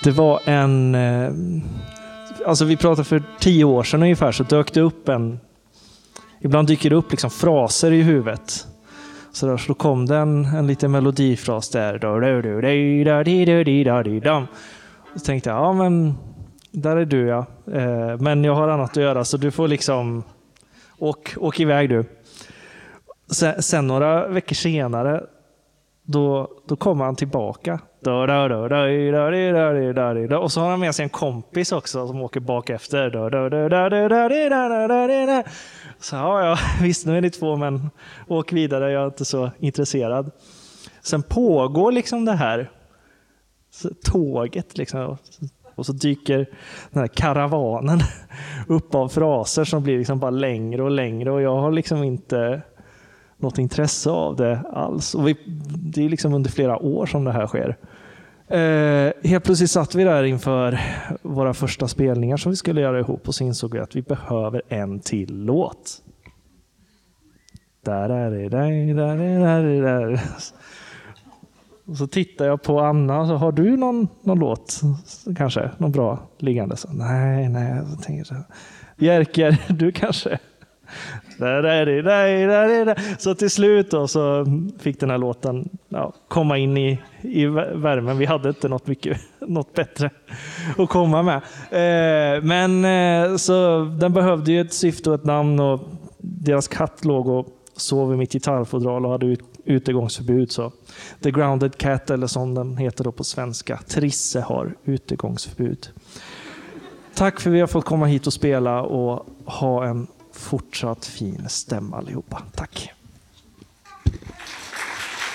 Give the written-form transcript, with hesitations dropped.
Det var alltså vi pratade för 10 år sedan ungefär, så dök det upp ibland dyker det upp liksom fraser i huvudet. Så då kom det en liten melodifras där. Så tänkte jag, ja men där är du ja. Men jag har annat att göra så du får liksom åk iväg du. Sen några veckor senare då kommer han tillbaka. Och så har han med sig en kompis också som åker bak efter. Så ja, visst nu är ni 2 men åk vidare, jag är inte så intresserad. Sen pågår liksom det här tåget liksom, och så dyker den här karavanen upp av fraser som blir liksom bara längre och längre och jag har liksom inte något intresse av det alls. Och det är liksom under flera år som det här sker. Helt plötsligt satt vi där inför våra första spelningar som vi skulle göra ihop och så insåg vi att vi behöver en till låt. Där. Och så tittar jag på Anna, så har du någon låt kanske, någon bra liggande? Så, nej, jag tänker så. Jerker, du kanske? Så till slut då, så fick den här låten komma in i värmen. Vi hade inte något bättre att komma med. Men så den behövde ju ett syfte och ett namn och deras katt låg och sov i mitt gitarrfodral och hade utegångsförbud. Så The Grounded Cat, eller som den heter då på svenska, Trisse har utegångsförbud. Tack för att vi har fått komma hit och spela och ha en fortsatt fin stämma allihopa. Tack.